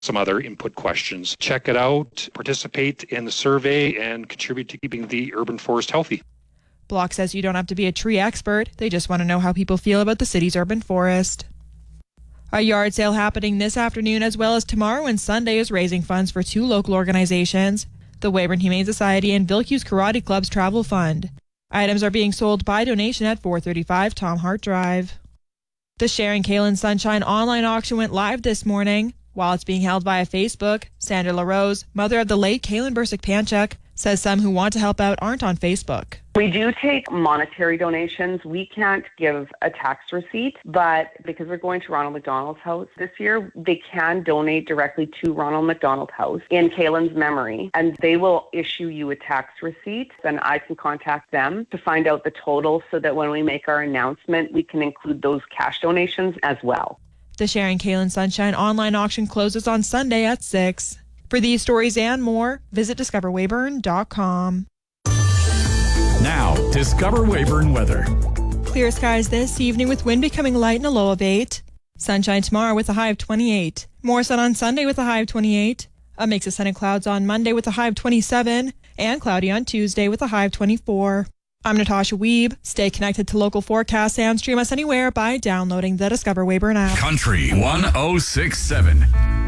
some other input questions. Check it out, participate in the survey, and contribute to keeping the urban forest healthy. Block says you don't have to be a tree expert. They just want to know how people feel about the city's urban forest. A yard sale happening this afternoon as well as tomorrow and Sunday is raising funds for two local organizations, the Weyburn Humane Society and Vilcuse Karate Club's Travel Fund. Items are being sold by donation at 435 Tom Hart Drive. The Sharon Kalen Sunshine online auction went live this morning. While it's being held via Facebook, Sandra LaRose, mother of the late Kalen Bursick-Panchuk, says some who want to help out aren't on Facebook. We do take monetary donations. We can't give a tax receipt, but because we're going to Ronald McDonald's house this year, they can donate directly to Ronald McDonald House in Kalen's memory, and they will issue you a tax receipt, and I can contact them to find out the total so that when we make our announcement, we can include those cash donations as well. The Sharon Kalen Sunshine online auction closes on Sunday at 6. For these stories and more, visit discoverweyburn.com. Now, Discover Weyburn weather. Clear skies this evening with wind becoming light and a low of 8. Sunshine tomorrow with a high of 28. More sun on Sunday with a high of 28. A mix of sun and clouds on Monday with a high of 27. And cloudy on Tuesday with a high of 24. I'm Natasha Wiebe. Stay connected to local forecasts and stream us anywhere by downloading the Discover Weyburn app. Country 1067.